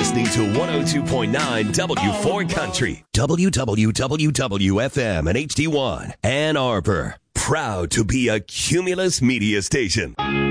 listening to 102.9 W4 Country, WWWFM and HD1, Ann Arbor. Proud to be a Cumulus media station.